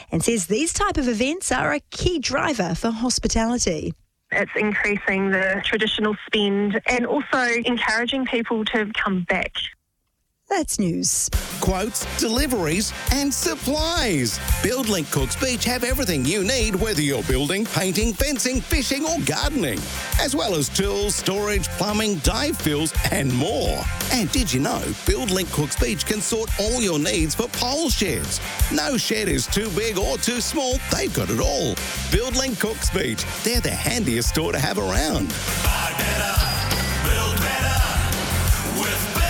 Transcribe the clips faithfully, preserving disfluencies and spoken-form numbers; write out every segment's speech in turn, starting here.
and says these type of events are a key driver for hospitality. It's increasing the traditional spend and also encouraging people to come back. That's news. Quotes, deliveries and supplies. BuildLink Cooks Beach have everything you need, whether you're building, painting, fencing, fishing or gardening, as well as tools, storage, plumbing, dive fills and more. And did you know BuildLink Cooks Beach can sort all your needs for pole sheds? No shed is too big or too small, they've got it all. BuildLink Cooks Beach, they're the handiest store to have around. Buy better, build better with BuildLink.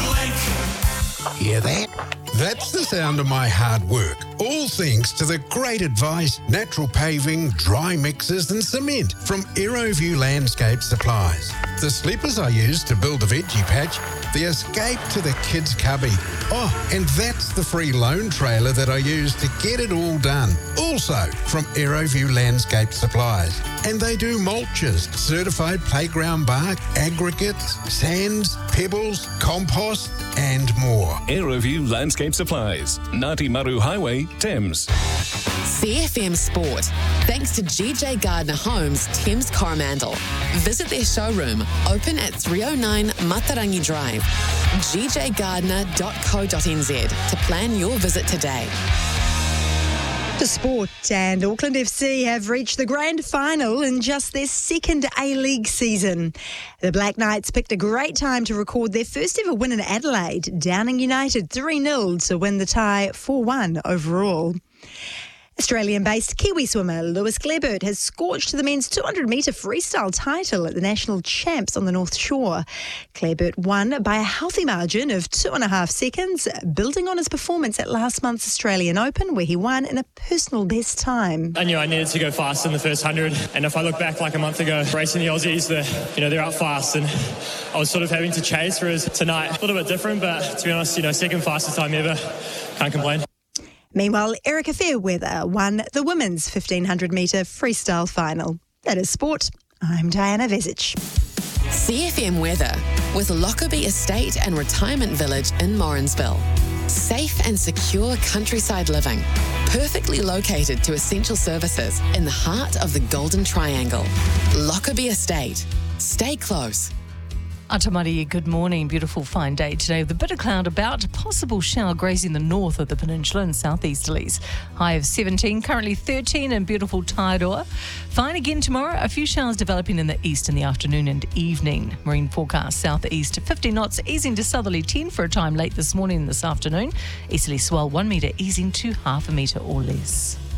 Hear that? That's the sound of my hard work. All thanks to the great advice, natural paving, dry mixes and cement from Aeroview Landscape Supplies. The sleepers I use to build the veggie patch, the escape to the kids' cubby. Oh, and that's the free loan trailer that I use to get it all done. Also from Aeroview Landscape Supplies. And they do mulches, certified playground bark, aggregates, sands, pebbles, compost and more. Aeroview Landscape Supplies, Ngāti Maru Highway, Thames. C F M Sport. Thanks to G J Gardner Homes, Thames Coromandel. Visit their showroom, open at three oh nine Matarangi Drive. g j gardner dot co dot n z to plan your visit today. To sport, and Auckland F C have reached the grand final in just their second A-League season. The Black Knights picked a great time to record their first ever win in Adelaide, downing United three nil to win the tie four one overall. Australian-based Kiwi swimmer Lewis Glebert has scorched the men's two hundred metre freestyle title at the National Champs on the North Shore. Glebert won by a healthy margin of two and a half seconds, building on his performance at last month's Australian Open, where he won in a personal best time. I knew I needed to go fast in the first hundred, and if I look back like a month ago, racing the Aussies, they're, you know, they're out fast, and I was sort of having to chase, whereas tonight, a little bit different, but to be honest, you know, second fastest time ever, can't complain. Meanwhile, Erica Fairweather won the women's fifteen hundred metre freestyle final. That is sport. I'm Diana Vezic. C F M weather with Lockerbie Estate and Retirement Village in Morrinsville. Safe and secure countryside living, perfectly located to essential services in the heart of the Golden Triangle. Lockerbie Estate. Stay close. Atamari, good morning. Beautiful fine day today with a bit of cloud about, possible shower grazing the north of the peninsula and southeasterlies. High of seventeen, currently thirteen in beautiful Tairoa. Fine again tomorrow, a few showers developing in the east in the afternoon and evening. Marine forecast southeast fifty knots, easing to southerly ten for a time late this morning and this afternoon. Easterly swell one metre, easing to half a metre or less.